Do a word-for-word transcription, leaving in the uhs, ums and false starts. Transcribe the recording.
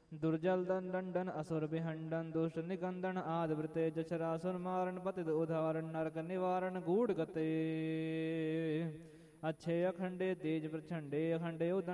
दुर्जल दंडन असुर विहंडन दुष्ट निकंदन आद वृते जचरासुर मारण पतित उदाहरण नरक निवारण गूढ़ गते अच्छे अखंडे तेज प्रचंडे अखंडे उदन